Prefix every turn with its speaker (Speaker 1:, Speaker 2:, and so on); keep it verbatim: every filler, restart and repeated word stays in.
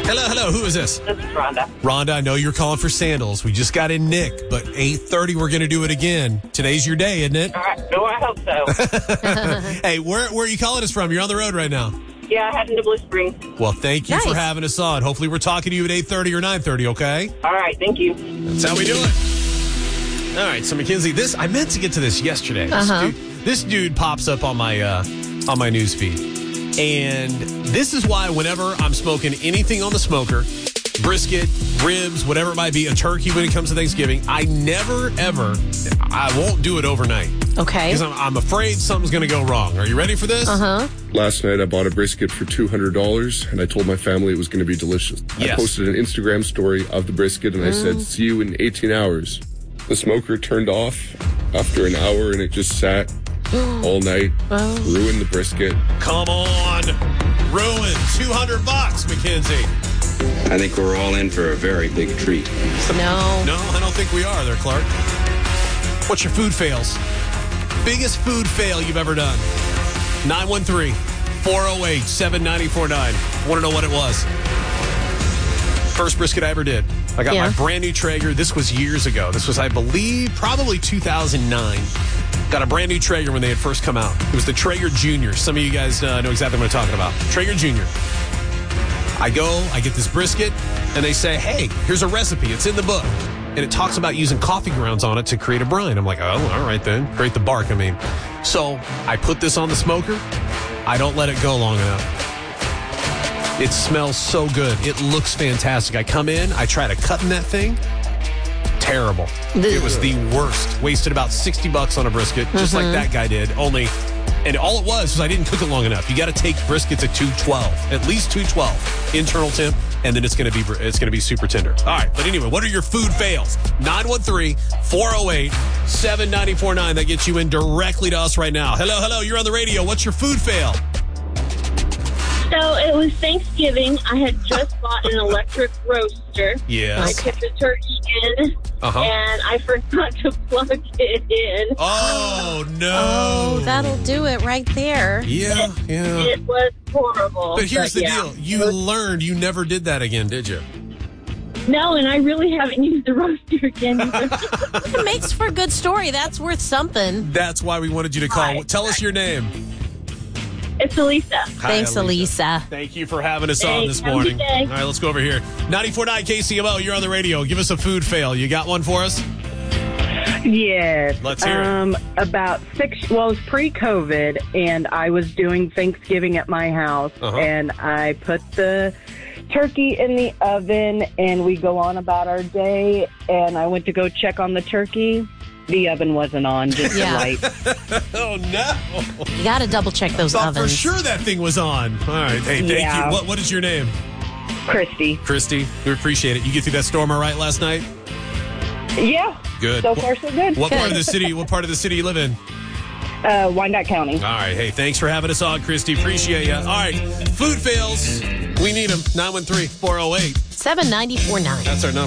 Speaker 1: Hello, hello. Who is this?
Speaker 2: This is Rhonda.
Speaker 1: Rhonda, I know you're calling for sandals. We just got in Nick, but eight thirty, we're going to do it again. Today's your day, isn't it?
Speaker 2: All right. No, I hope so.
Speaker 1: Hey, where, where are you calling us from? You're on the road right now.
Speaker 2: Yeah, heading to Blue Springs.
Speaker 1: Well, thank you
Speaker 3: Nice.
Speaker 1: for having us on. Hopefully we're talking to you at eight thirty or nine thirty, okay?
Speaker 2: All right. Thank you.
Speaker 1: That's how we do it. All right, so Mackenzie, this I meant to get to this yesterday.
Speaker 3: Uh-huh.
Speaker 1: This, dude, this dude pops up on my uh, on my news feed, and this is why whenever I'm smoking anything on the smoker, brisket, ribs, whatever it might be, a turkey when it comes to Thanksgiving, I never ever, I won't do it overnight
Speaker 3: Okay.
Speaker 1: because I'm, I'm afraid something's going to go wrong. Are you ready for this?
Speaker 3: Uh-huh.
Speaker 4: Last night I bought a brisket for two hundred dollars and I told my family it was going to be delicious.
Speaker 1: Yes.
Speaker 4: I posted an Instagram story of the brisket and I said, see you in eighteen hours. The smoker turned off after an hour and it just sat all night,
Speaker 3: Oh.
Speaker 4: ruined the brisket.
Speaker 1: Come on, ruin two hundred bucks, Mackenzie.
Speaker 5: I think we're all in for a very big treat.
Speaker 3: No.
Speaker 1: No, I don't think we are there, Clark. What's your food fails? Biggest food fail you've ever done? nine one three, four oh eight, seven nine four nine. Want to know what it was? First brisket I ever did. I got
Speaker 3: Yeah.
Speaker 1: my brand new Traeger. This was years ago. This was, I believe, probably two thousand nine. Got a brand new Traeger when they had first come out. It was the Traeger Junior. Some of you guys uh, know exactly what I'm talking about. Traeger Junior. I go, I get this brisket, and they say, hey, here's a recipe. It's in the book. And it talks about using coffee grounds on it to create a brine. I'm like, oh, all right then. Create the bark, I mean. So I put this on the smoker. I don't let it go long enough. It smells so good. It looks fantastic. I come in, I try to cut in that thing. Terrible. It was the worst. Wasted about sixty bucks on a brisket, just like that guy did. Only, and all it was was I didn't cook it long enough. You got to take briskets at two twelve, at least two twelve internal temp, and then it's going to be it's going to be super tender. All right, but anyway, what are your food fails? nine one three, four oh eight, seven nine four nine. That gets you in directly to us right now. Hello, hello. You're on the radio. What's your food fail?
Speaker 6: So it was Thanksgiving. I had just bought an electric roaster. I
Speaker 1: Yes.
Speaker 6: put the turkey in,
Speaker 1: Uh-huh.
Speaker 6: and I forgot to plug it in.
Speaker 1: Oh no.
Speaker 3: Oh, that'll do it right there.
Speaker 1: Yeah, yeah.
Speaker 6: It was horrible.
Speaker 1: But here's the
Speaker 6: yeah.
Speaker 1: deal. You learned you never did that again, did you?
Speaker 6: No, and I really haven't used the roaster again either.
Speaker 3: It makes for a good story. That's worth something.
Speaker 1: That's why we wanted you to call.
Speaker 6: Hi.
Speaker 1: Tell us your name.
Speaker 6: It's Elisa.
Speaker 1: Hi,
Speaker 3: Thanks, Elisa.
Speaker 1: Thank you for having us on
Speaker 6: Thanks.
Speaker 1: this
Speaker 6: Have a
Speaker 1: morning.
Speaker 6: good day.
Speaker 1: All right, let's go over here. ninety-four point nine K C M O, you're on the radio. Give us a food fail. You got one for us?
Speaker 7: Yes.
Speaker 1: Let's hear it.
Speaker 7: um, About six, well, it was pre-COVID, and I was doing Thanksgiving at my house,
Speaker 1: Uh-huh.
Speaker 7: and I put the turkey in the oven, and we go on about our day, and I went to go check on the turkey. The oven wasn't on, just
Speaker 3: Yeah.
Speaker 7: the light.
Speaker 1: Oh, no.
Speaker 3: You got to double check those
Speaker 1: Thought for
Speaker 3: ovens.
Speaker 1: sure that thing was on. All right. Hey, thank
Speaker 7: Yeah.
Speaker 1: you. What, what is your name?
Speaker 7: Christy.
Speaker 1: Christy. We appreciate it. You get through that storm all right last night?
Speaker 7: Yeah.
Speaker 1: Good.
Speaker 7: So far, so good.
Speaker 1: What part of the city, what part of the city you live in?
Speaker 7: Uh, Wyandotte County.
Speaker 1: All right. Hey, thanks for having us on, Christy. Appreciate you. All right. Food fails. We need them. nine one three, four oh eight.
Speaker 3: seven nine four nine.
Speaker 1: That's our number.